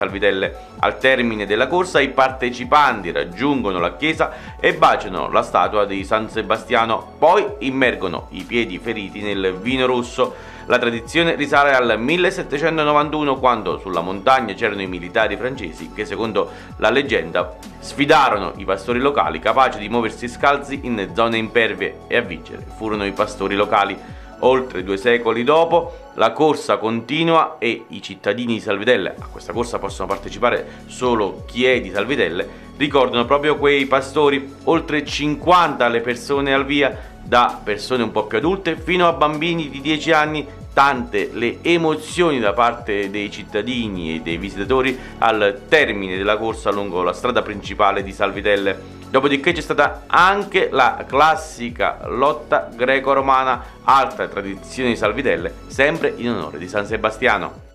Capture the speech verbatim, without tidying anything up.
Salvidelle. Al termine della corsa i partecipanti raggiungono la chiesa e baciano la statua di San Sebastiano, poi immergono i piedi feriti nel vino rosso. La tradizione risale al millesettecentonovantuno, quando sulla montagna c'erano i militari francesi che, secondo la leggenda, sfidarono i pastori locali capaci di muoversi scalzi in zone impervie, e a vincere furono i pastori locali. Oltre due secoli dopo, la corsa continua e i cittadini di Salvidelle, a questa corsa possono partecipare solo chi è di Salvidelle, ricordano proprio quei pastori. Oltre cinquanta le persone al via, da persone un po' più adulte fino a bambini di dieci anni, tante le emozioni da parte dei cittadini e dei visitatori al termine della corsa lungo la strada principale di Salvidelle. Dopodiché c'è stata anche la classica lotta greco-romana, altra tradizione di Salvidelle, sempre in onore di San Sebastiano.